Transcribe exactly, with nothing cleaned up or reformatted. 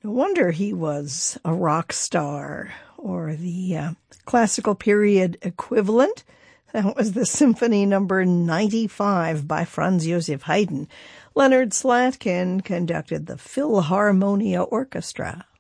No wonder he was a rock star, or the uh, classical period equivalent. That was the Symphony Number ninety-five by Franz Joseph Haydn. Leonard Slatkin conducted the Philharmonia Orchestra.